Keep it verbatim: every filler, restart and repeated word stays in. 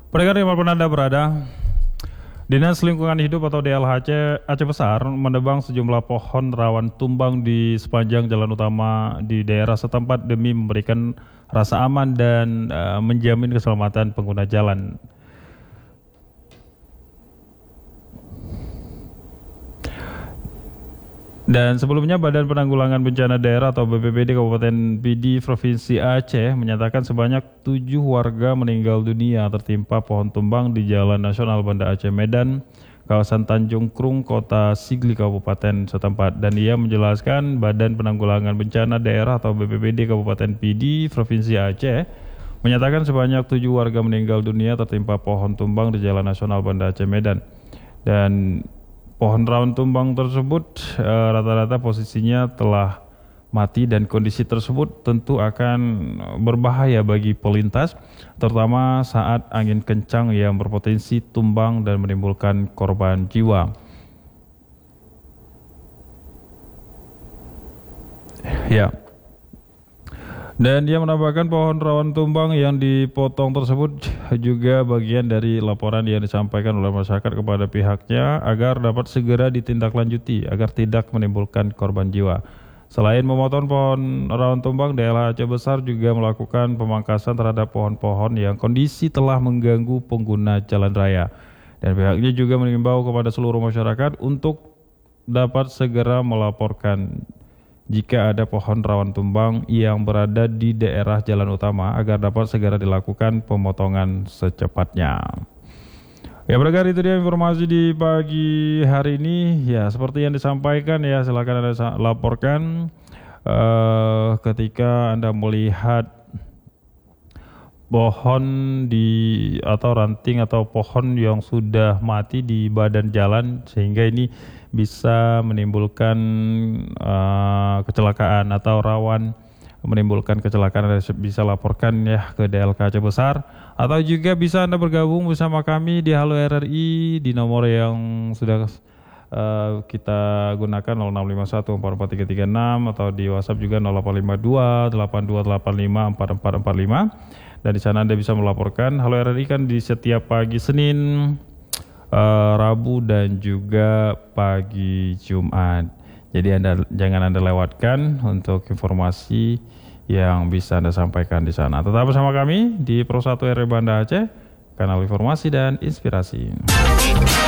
Pendengar dimanapun Anda berada, Dinas Lingkungan Hidup atau D L H C Aceh Besar menebang sejumlah pohon rawan tumbang di sepanjang jalan utama di daerah setempat demi memberikan rasa aman dan uh, menjamin keselamatan pengguna jalan. Dan sebelumnya Badan Penanggulangan Bencana Daerah atau B P B D Kabupaten Pidi Provinsi Aceh menyatakan sebanyak tujuh warga meninggal dunia tertimpa pohon tumbang di Jalan Nasional Banda Aceh Medan, kawasan Tanjung Krung, Kota Sigli, Kabupaten setempat. Dan ia menjelaskan Badan Penanggulangan Bencana Daerah atau B P B D Kabupaten Pidi Provinsi Aceh menyatakan sebanyak tujuh warga meninggal dunia tertimpa pohon tumbang di Jalan Nasional Banda Aceh Medan. Dan pohon rawan tumbang tersebut rata-rata uh, posisinya telah mati dan kondisi tersebut tentu akan berbahaya bagi pelintas, terutama saat angin kencang yang berpotensi tumbang dan menimbulkan korban jiwa. Ya. Dan dia menambahkan pohon rawan tumbang yang dipotong tersebut juga bagian dari laporan yang disampaikan oleh masyarakat kepada pihaknya agar dapat segera ditindaklanjuti agar tidak menimbulkan korban jiwa. Selain memotong pohon rawan tumbang, D L H Aceh Besar juga melakukan pemangkasan terhadap pohon-pohon yang kondisi telah mengganggu pengguna jalan raya. Dan pihaknya juga mengimbau kepada seluruh masyarakat untuk dapat segera melaporkan jika ada pohon rawan tumbang yang berada di daerah jalan utama agar dapat segera dilakukan pemotongan secepatnya. Ya, pendengar, itu dia informasi di pagi hari ini. Ya, seperti yang disampaikan ya, silakan Anda laporkan uh, ketika Anda melihat pohon di atau ranting atau pohon yang sudah mati di badan jalan sehingga ini bisa menimbulkan uh, kecelakaan atau rawan menimbulkan kecelakaan. Anda bisa laporkan ya ke D L K Aceh Besar, atau juga bisa Anda bergabung bersama kami di Halo R R I di nomor yang sudah uh, kita gunakan nol enam lima satu empat empat tiga tiga enam, atau di WhatsApp juga nol delapan lima dua delapan dua delapan lima empat empat empat lima. Dan di sana Anda bisa melaporkan. Halo R R I kan di setiap pagi Senin, Uh, Rabu dan juga pagi Jumat. Jadi Anda jangan Anda lewatkan untuk informasi yang bisa Anda sampaikan di sana. Tetap bersama kami di Pro satu R R I Banda Aceh, kanal informasi dan inspirasi.